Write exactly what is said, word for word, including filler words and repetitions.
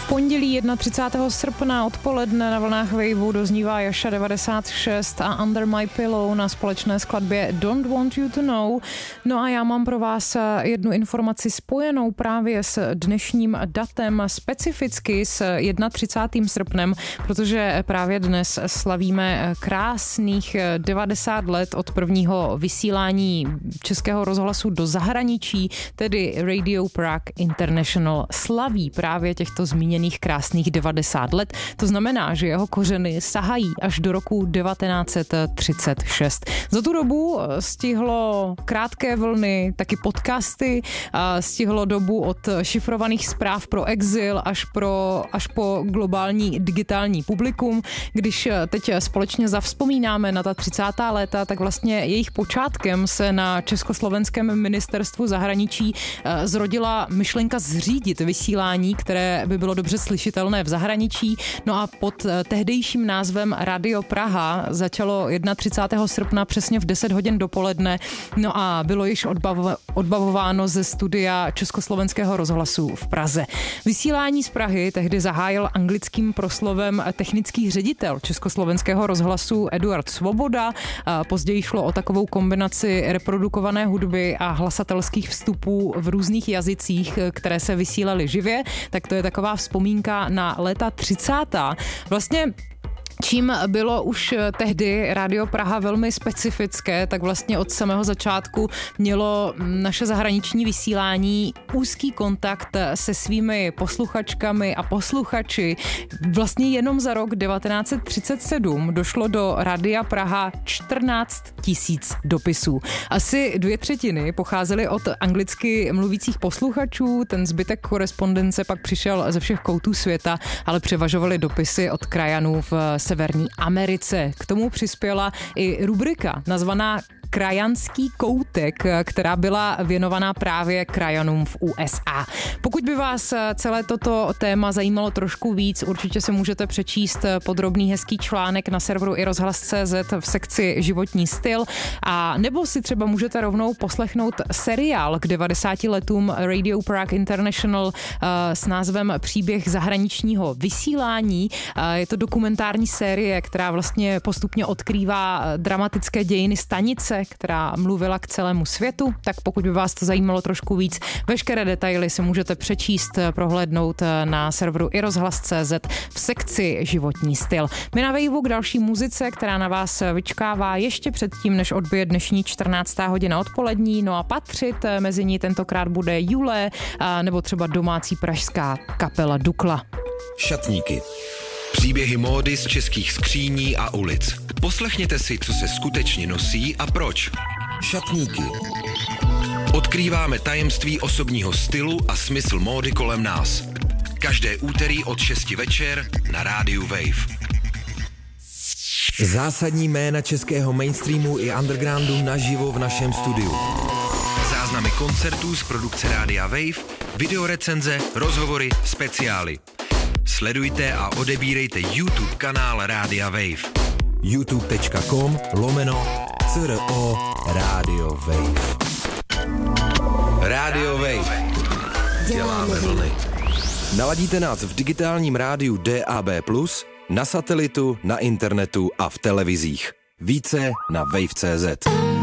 pondělí třicátého prvního srpna odpoledne na vlnách Waveu doznívá Jasha devadesát šest a Under My Pillow na společné skladbě Don't Want You To Know. No a já mám pro vás jednu informaci spojenou právě s dnešním datem, specificky s třicátým prvním srpnem, protože právě dnes slavíme krásných devadesát let od prvního vysílání Českého rozhlasu do zahraničí, tedy Radio Prague International slaví právě těchto zmíněných krásných devadesát let. To znamená, že jeho kořeny sahají až do roku devatenáct set třicet šest. Za tu dobu stihlo krátké vlny, taky podcasty, stihlo dobu od šifrovaných zpráv pro exil až, pro, až po globální digitální publikum. Když teď společně zavzpomínáme na ta třicátá léta, tak vlastně jejich počátkem se na Československém ministerstvu zahraničí zrodila myšlenka zřídit vysílání, které by bylo dobře slyšitelné v zahraničí. No a pod tehdejším názvem Radio Praha začalo třicátého prvního srpna přesně v deset hodin dopoledne. No a bylo již odbavo- odbavováno ze studia Československého rozhlasu v Praze. Vysílání z Prahy tehdy zahájil anglickým proslovem technický ředitel Československého rozhlasu Eduard Svoboda. Později šlo o takovou kombinaci reprodukované hudby a hlasatelských vstupů v různých jazycích, které se vysílaly živě. Tak to je taková vzpomínka na léta třicátá. Vlastně čím bylo už tehdy Radio Praha velmi specifické, tak vlastně od samého začátku mělo naše zahraniční vysílání úzký kontakt se svými posluchačkami a posluchači. Vlastně jenom za rok devatenáct set třicet sedm došlo do Radia Praha čtrnáct tisíc dopisů. Asi dvě třetiny pocházely od anglicky mluvících posluchačů, ten zbytek korespondence pak přišel ze všech koutů světa, ale převažovaly dopisy od krajanů v Severní Americe. K tomu přispěla i rubrika nazvaná Krajanský koutek, která byla věnovaná právě krajanům v U S A. Pokud by vás celé toto téma zajímalo trošku víc, určitě si můžete přečíst podrobný hezký článek na serveru i rozhlas tečka cé zet v sekci Životní styl, a nebo si třeba můžete rovnou poslechnout seriál k devadesáti letům Radio Prague International uh, s názvem Příběh zahraničního vysílání. Uh, je to dokumentární série, která vlastně postupně odkrývá dramatické dějiny stanice, která mluvila k celému světu, tak pokud by vás to zajímalo trošku víc, veškeré detaily si můžete přečíst, prohlédnout na serveru i rozhlas tečka cé zet v sekci Životní styl. My na Waveu k další muzice, která na vás vyčkává ještě předtím, než odbije dnešní čtrnáctá hodina odpolední, no a patřit mezi ní tentokrát bude Jule, nebo třeba domácí pražská kapela Dukla. Šatníky. Příběhy módy z českých skříní a ulic. Poslechněte si, co se skutečně nosí a proč. Šatníky. Odkrýváme tajemství osobního stylu a smysl módy kolem nás. Každé úterý od šesti večer na rádiu Wave. Zásadní jména českého mainstreamu i undergroundu naživo v našem studiu. Záznamy koncertů z produkce Rádia Wave, videorecenze, rozhovory, speciály. Sledujte a odebírejte YouTube kanál Rádia Wave. youtube.com lomeno CRO Rádio Wave. Rádio Wave. Děláme vlny. Naladíte nás v digitálním rádiu D A B plus, na satelitu, na internetu a v televizích. Více na wave tečka cé zet.